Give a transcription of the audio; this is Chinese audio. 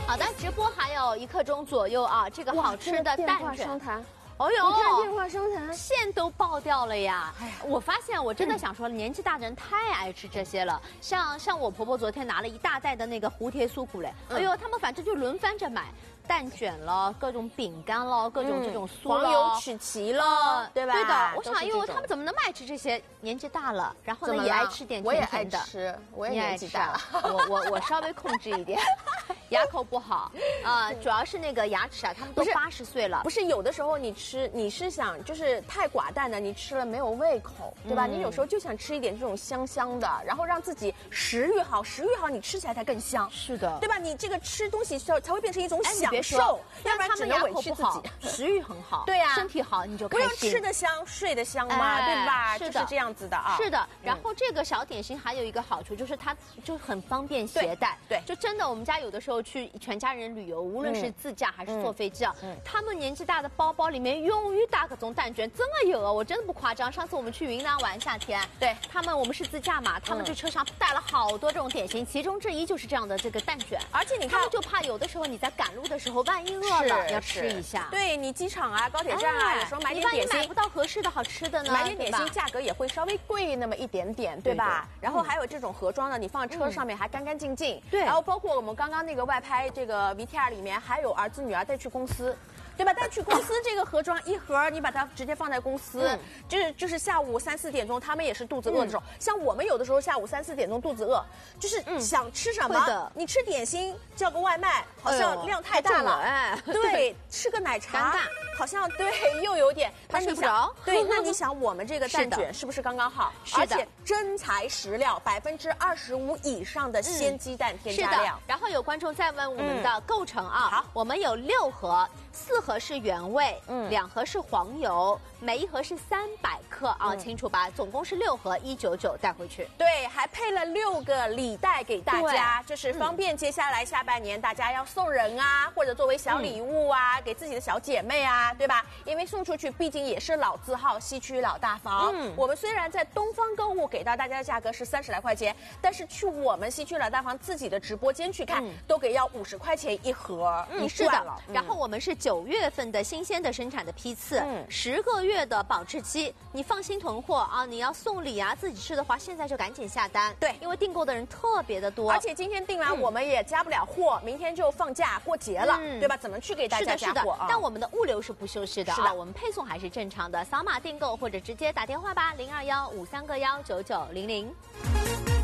好的，直播还有1刻钟左右啊，这个好吃的蛋卷。哦呦， 你看电话商谈线都爆掉了呀！我发现我真的想说，年纪大的人太爱吃这些了。像我婆婆昨天拿了一大袋的那个蝴蝶酥过来，哎呦，他们反正就轮番着买。蛋卷了，各种饼干了，各种这种酥了， 黄油曲奇了，对吧？ 对的，我想，哎呦，他们怎么那么爱吃这些？年纪大了，然后呢也爱吃点甜甜的。 我也爱吃，我也年纪大了， 我稍微控制一点，牙口不好啊，主要是那个牙齿啊，他们都80岁了。 不是有的时候你吃，你是想就是太寡淡的，你吃了没有胃口，对吧？你有时候就想吃一点这种香香的，然后让自己食欲好，你吃起来才更香。 是的， 对吧？你这个吃东西才会变成一种享受，要不然只能委屈自己。 食欲很好， 对呀， 身体好你就开心。 不用吃得香，睡得香嘛，对吧？就是这样子的啊。 是的，然后这个小点心还有一个好处就是它就很方便携带。 对， 就真的我们家有的时候去全家人旅游，无论是自驾还是坐飞机啊，他们年纪大的包包里面永远打各种蛋卷，这么有啊，我真的不夸张。上次我们去云南玩夏天，对我们是自驾嘛，他们这车上带了好多这种点心，其中之一就是这样的这个蛋卷。而且你看，他们就怕有的时候你在赶路的时候，万一饿了要吃一下。 对你机场啊、高铁站啊，有时候买点点心买不到合适的好吃的呢， 买点点心价格也会稍微贵那么一点点，对吧？然后还有这种盒装的，你放车上面还干干净净。对，然后包括我们刚刚那个外拍这个 VTR 里面，还有儿子女儿带去公司。对吧？带去公司这个盒装一盒，你把它直接放在公司，就是下午3、4点钟，他们也是肚子饿的时候。像我们有的时候下午3、4点钟肚子饿，就是想吃什么，你吃点心叫个外卖，好像量太大了。哎，对，吃个奶茶，好像对又有点。 他睡不着。 对，那你想我们这个蛋卷是不是刚刚好？而且真材实料，25%以上的鲜鸡蛋添加量。 然后有观众在问我们的构成啊，好，我们有6盒，4盒是原味，2盒是黄油，每一盒是300克啊，清楚吧？总共是6盒，199带回去。 对，还配了6个礼袋给大家，这是方便接下来下半年大家要送人啊，或者作为小礼物啊，给自己的小姐妹啊，对吧？因为送出去毕竟也是老字号，西区老大房。我们虽然在东方购物给到大家的价格是30来块钱，但是去我们西区老大房自己的直播间去看，都给要50块钱一盒，你赚了。 然后我们是9月份的新鲜的生产的批次，10个月的保质期，你放心囤货啊！你要送礼啊，自己吃的话，现在就赶紧下单。对，因为订购的人特别的多， 而且今天订完我们也加不了货，明天就放假过节了，对吧？怎么去给大家加货啊？ 但我们的物流是不休息的啊，我们配送还是正常的，扫码订购或者直接打电话吧，02153个19900。